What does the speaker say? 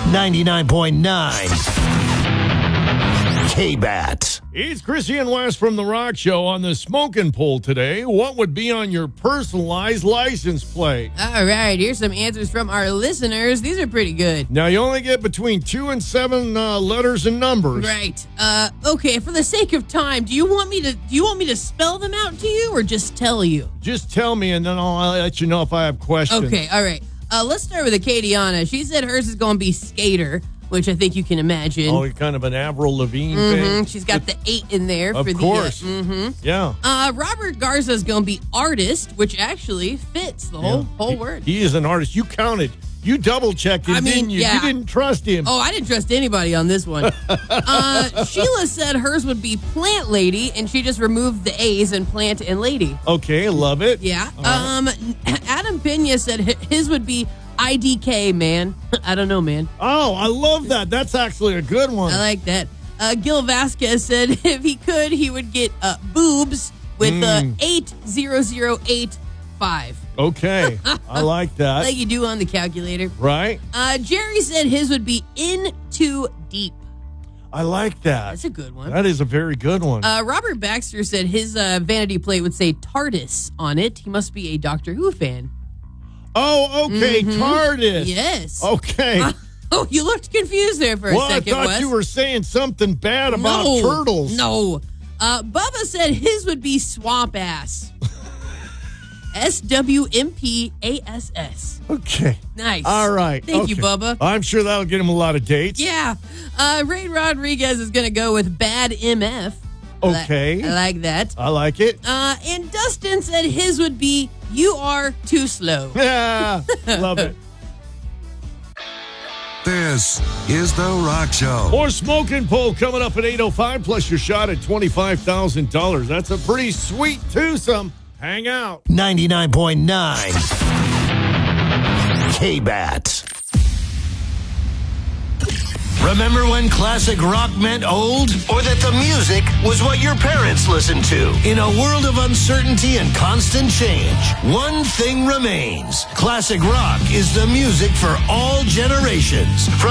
99.9 K-Bat. It's Chrissy and Wes from The Rock Show on the smoking poll today. What would be on your personalized license plate? All right, here's some answers from our listeners. These are pretty good. Now, you only get between 2 and 7 letters and numbers. Right. Okay, for the sake of time, do you want me to spell them out to you or just tell you? Just tell me, and then I'll let you know if I have questions. Okay, all right. Let's start with Acadiana. She said hers is going to be skater, which I think you can imagine. Oh, kind of an Avril Lavigne thing. She's got the 8 in there. Of for course. The, Yeah. Robert Garza is going to be artist, which actually fits the whole word. He is an artist. You counted. You double-checked him, didn't you? Yeah. You didn't trust him. Oh, I didn't trust anybody on this one. Sheila said hers would be plant lady, and she just removed the A's in plant and lady. Okay, love it. Yeah. Right. Adam Pena said his would be IDK, man. I don't know, man. Oh, I love that. That's actually a good one. I like that. Gil Vasquez said if he could, he would get boobs with 80085. Okay. I like that. Like you do on the calculator. Right? Jerry said his would be in too deep. I like that. That's a good one. That is a very good one. Robert Baxter said his vanity plate would say TARDIS on it. He must be a Doctor Who fan. Oh, okay. TARDIS. Yes. Okay. Oh, you looked confused there for a second, I thought Wes. you were saying something bad about turtles. No. Bubba said his would be swamp ass. SWMPASS. Okay. Nice. All right. Thank you, Bubba. I'm sure that'll get him a lot of dates. Yeah. Ray Rodriguez is going to go with bad MF. Okay. I like that. I like it. And Dustin said his would be you are too slow. Yeah. Love it. This is The Rock Show. More smoking poll coming up at 8:05, plus your shot at $25,000. That's a pretty sweet twosome. Hang out. 99.9 K-Bat. Remember when classic rock meant old? Or that the music was what your parents listened to? In a world of uncertainty and constant change, one thing remains. Classic rock is the music for all generations. From